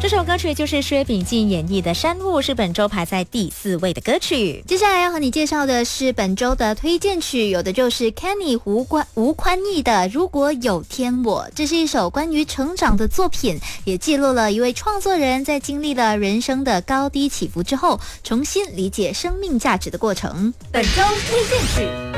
这首歌曲就是薛秉静演绎的《山雾》，是本周排在第4位的歌曲。 接下来要和你介绍的是本周的推荐曲，有的就是 Kenny 吴宽义的《如果有天我》。这是一首关于成长的作品，也记录了一位创作人在经历了人生的高低起伏之后，重新理解生命价值的过程。 本周推荐曲。